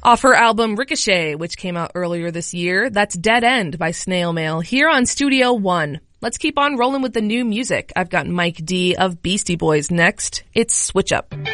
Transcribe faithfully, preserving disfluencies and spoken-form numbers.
Off her album Ricochet, which came out earlier this year, that's Dead End by Snail Mail here on Studio One. Let's keep on rolling with the new music. I've got Mike D of Beastie Boys next. It's Switch Up.